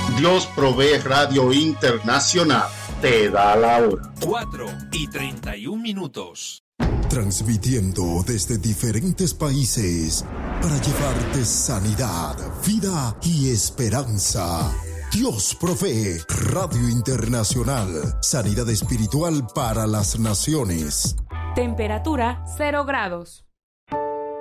Dios Provee Radio Internacional te da la hora. 4:31. Transmitiendo desde diferentes países para llevarte sanidad, vida y esperanza. Dios Provee Radio Internacional. Sanidad espiritual para las naciones. Temperatura 0 grados.